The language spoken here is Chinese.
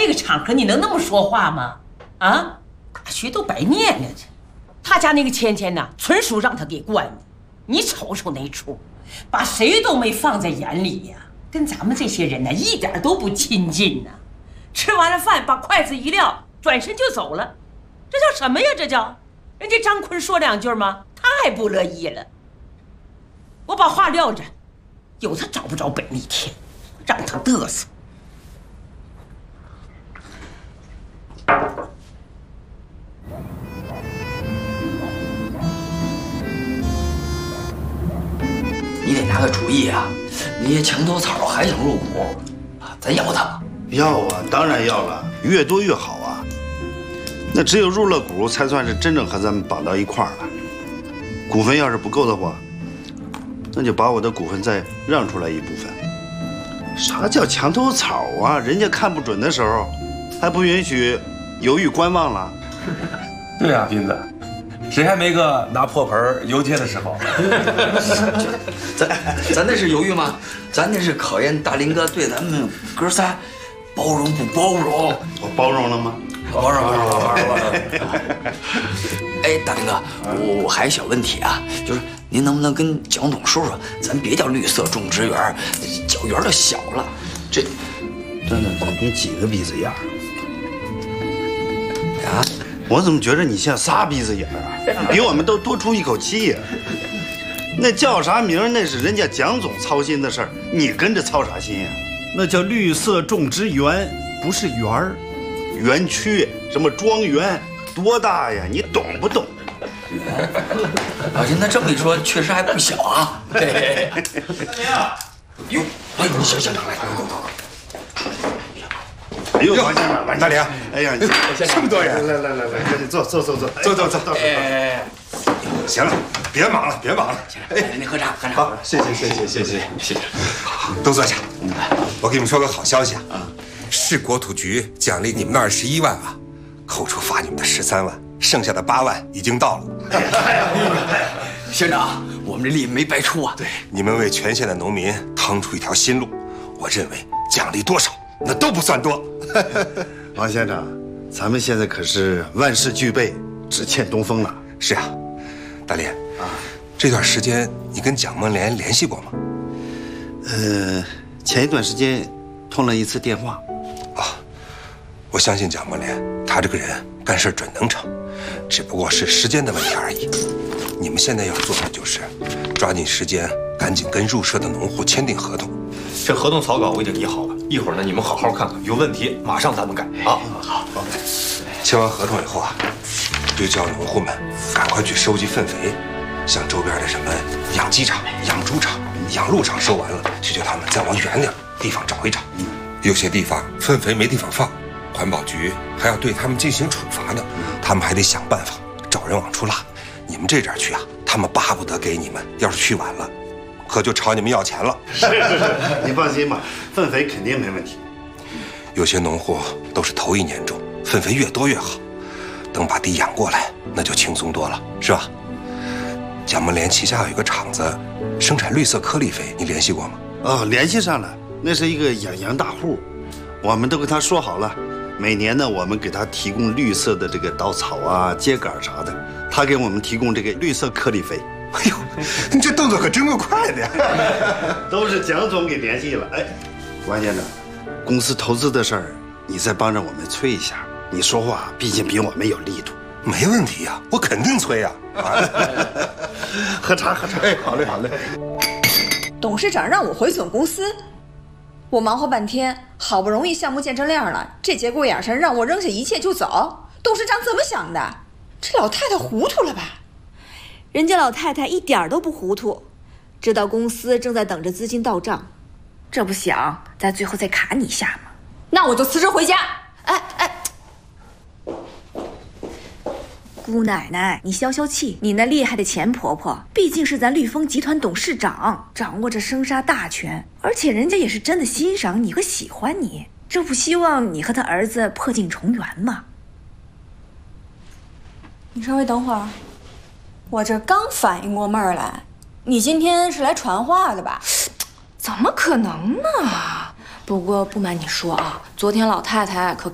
这个场合你能那么说话吗？啊，大学都白念了去。他家那个芊芊呐，纯属让他给惯的。你瞅瞅那出，把谁都没放在眼里呀，跟咱们这些人呢一点都不亲近呐。吃完了饭，把筷子一撂，转身就走了，这叫什么呀？这叫人家张坤说两句吗？他还不乐意了。我把话撂着，有他找不着北那天，让他嘚瑟。 你得拿个主意啊！那些墙头草还想入股，咱要他吗？ 要啊，当然要了，越多越好啊。那只有入了股，才算是真正和咱们绑到一块儿了。股份要是不够的话，那就把我的股份再让出来一部分。啥叫墙头草啊？人家看不准的时候，还不允许犹豫观望了。 对啊，斌子，谁还没个拿破盆游街的时候？ 咱那是犹豫吗？咱那是考验大林哥对咱们哥仨包容不包容。 我包容了吗？ 包容。哎，大林哥，我还有小问题啊，就是您能不能跟蒋总说说，咱别叫绿色种植园，叫园都小了。这， 你几个鼻子眼儿？ 啊？ 我怎么觉得你像仨鼻子眼儿啊？比我们都多出一口气呀！那叫啥名？那是人家蒋总操心的事儿，你跟着操啥心呀？那叫绿色种植园，不是园儿。园区什么庄园，多大呀？你懂不懂？ 啊，那这么一说，确实还不小啊。对。哟，哎，你小长来， 哎呦，王先生， 大林， 哎呀， 这么多人， 来，赶紧坐。 哎，行了，别忙了。 哎，您喝茶。 好，谢谢。都坐下。我给你们说个好消息啊，市国土局奖励你们的21万啊，扣除罚你们的13万，剩下的8万已经到了。 县长，我们这力没白出啊。 对，你们为全县的农民趟出一条新路，我认为奖励多少那都不算多。 王县长，咱们现在可是万事俱备，只欠东风了。 是啊，大林啊，这段时间你跟蒋梦莲联系过吗？ 前一段时间通了一次电话。 啊，我相信蒋梦莲，她这个人干事准能成，只不过是时间的问题而已。你们现在要做的就是抓紧时间，赶紧跟入社的农户签订合同。 这合同草稿我已经拟好了，一会儿呢你们好好看看，有问题马上咱们改啊。 好。 签完合同以后啊，就叫农户们赶快去收集粪肥，像周边的什么养鸡场、养猪场、养鹿场收完了，就叫他们再往远点地方找一找。有些地方粪肥没地方放，环保局还要对他们进行处罚呢，他们还得想办法找人往出拉。你们这点去啊，他们巴不得给你们，要是去晚了，可就朝你们要钱了。 是，你放心吧，粪肥肯定没问题。 有些农户都是头1年种，粪肥越多越好，等把地养过来，那就轻松多了，是吧？蒋梦莲旗下有一个厂子，生产绿色颗粒肥，你联系过吗？ 哦，联系上了，那是一个养羊大户，我们都跟他说好了，每年呢，我们给他提供绿色的这个稻草啊、秸秆啥的，他给我们提供这个绿色颗粒肥。 哎呦，你这动作可真够快的呀！ 都是蒋总给联系了。哎，王先生，公司投资的事儿，你再帮着我们催一下。你说话毕竟比我们有力度。 没问题呀，我肯定催呀。 喝茶。 哎，好嘞。 董事长让我回总公司，我忙活半天，好不容易项目见着亮了，这节骨眼上让我扔下一切就走，董事长怎么想的？这老太太糊涂了吧？ 人家老太太一点都不糊涂，知道公司正在等着资金到账，这不想在最后再卡你一下吗？ 那我就辞职回家。 姑奶奶，你消消气，你那厉害的钱婆婆毕竟是咱绿丰集团董事长，掌握着生杀大权，而且人家也是真的欣赏你和喜欢你，这不希望你和他儿子破镜重圆吗？ 你稍微等会儿，我这刚反应过味儿来，你今天是来传话的吧？ 怎么可能呢？不过不瞒你说啊，昨天老太太可